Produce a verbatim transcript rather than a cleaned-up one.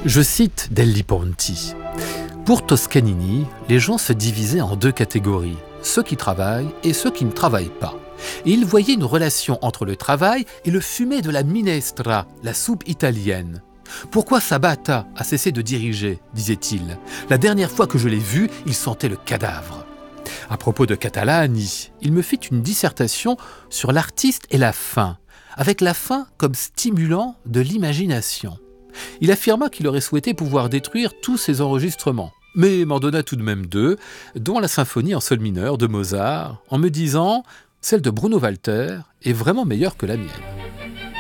Je cite Delli Ponti. Pour Toscanini, les gens se divisaient en deux catégories, ceux qui travaillent et ceux qui ne travaillent pas. Et il voyait une relation entre le travail et le fumet de la minestra, la soupe italienne. Pourquoi Sabata a cessé de diriger, disait-il. La dernière fois que je l'ai vu, il sentait le cadavre. À propos de Catalani, il me fit une dissertation sur l'artiste et la faim, avec la faim comme stimulant de l'imagination. Il affirma qu'il aurait souhaité pouvoir détruire tous ses enregistrements, mais m'en donna tout de même deux, dont la symphonie en sol mineur de Mozart, en me disant « Celle de Bruno Walter est vraiment meilleure que la mienne ».